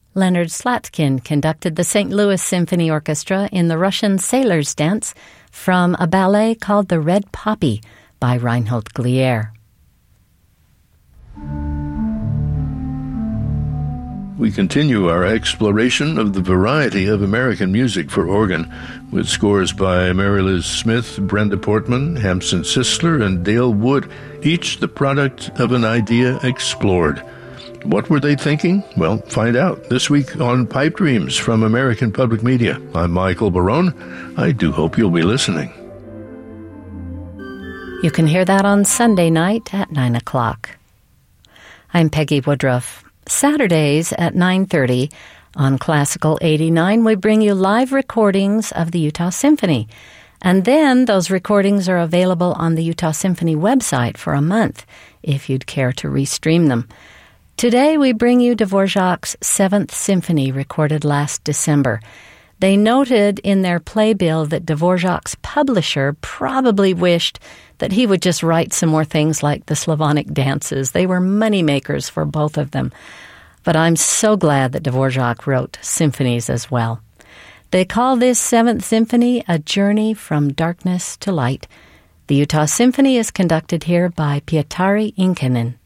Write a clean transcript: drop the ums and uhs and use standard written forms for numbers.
Leonard Slatkin conducted the St. Louis Symphony Orchestra in the Russian Sailor's Dance from a ballet called The Red Poppy by Reinhold Glier. We continue our exploration of the variety of American music for organ with scores by Mary Liz Smith, Brenda Portman, Hampson Sisler, and Dale Wood, each the product of an idea explored. What were they thinking? Well, find out this week on Pipe Dreams from American Public Media. I'm Michael Barone. I do hope you'll be listening. You can hear that on Sunday night at 9 o'clock. I'm Peggy Woodruff. Saturdays at 9:30 on Classical 89, we bring you live recordings of the Utah Symphony. And then those recordings are available on the Utah Symphony website for a month, if you'd care to restream them. Today we bring you Dvorak's 7th Symphony, recorded last December. They noted in their playbill that Dvorak's publisher probably wished that he would just write some more things like the Slavonic dances. They were moneymakers for both of them. But I'm so glad that Dvorak wrote symphonies as well. They call this 7th Symphony a journey from darkness to light. The Utah Symphony is conducted here by Pietari Inkinen.